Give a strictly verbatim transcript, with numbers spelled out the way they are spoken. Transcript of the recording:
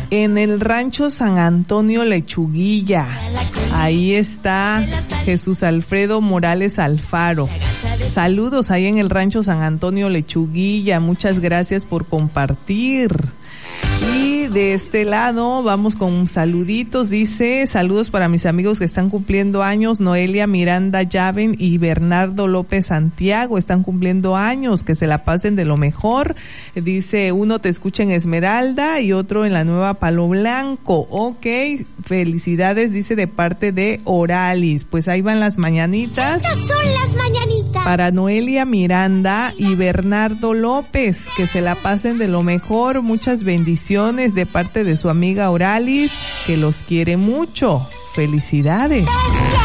en el rancho San Antonio Lechuguilla. Ahí está Jesús Alfredo Morales Alfaro. Saludos ahí en el rancho San Antonio Lechuguilla. Muchas gracias por compartir. Y de este lado vamos con saluditos. Dice, saludos para mis amigos que están cumpliendo años. Noelia Miranda Llaven y Bernardo López Santiago están cumpliendo años. Que se la pasen de lo mejor. Dice, uno te escucha en Esmeralda y otro en la Nueva Palo Blanco. Ok, felicidades, dice, de parte de Oralis. Pues ahí van las mañanitas. Estas son las mañanitas. Para Noelia Miranda y Bernardo López. Que se la pasen de lo mejor. Muchas bendiciones de parte de su amiga Oralis, que los quiere mucho. Felicidades.